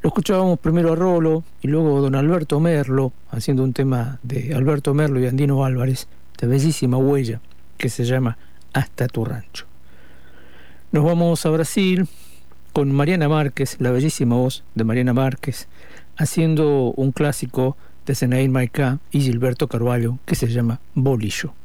Lo escuchábamos primero a Rolo y luego a don Alberto Merlo, haciendo un tema de Alberto Merlo y Andino Álvarez, de bellísima huella, que se llama Hasta tu rancho. Nos vamos a Brasil con Mariana Márquez, la bellísima voz de Mariana Márquez, haciendo un clásico de Zenaide Maicá y Gilberto Carvalho, que se llama Bolillo.